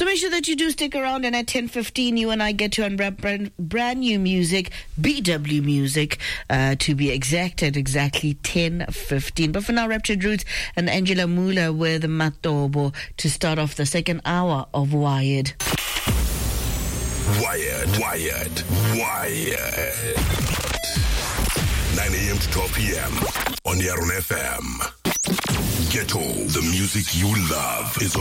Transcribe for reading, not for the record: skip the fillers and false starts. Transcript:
So make sure that you do stick around, and at 10:15 you and I get to unwrap brand new music, BW music, to be exact, at exactly 10:15. But for now, Raptured Roots and Angela Mula with Matobo to start off the second hour of Wired. Wired. 9 a.m. to 12 p.m. on Yaron FM. Ghetto, the music you love is on.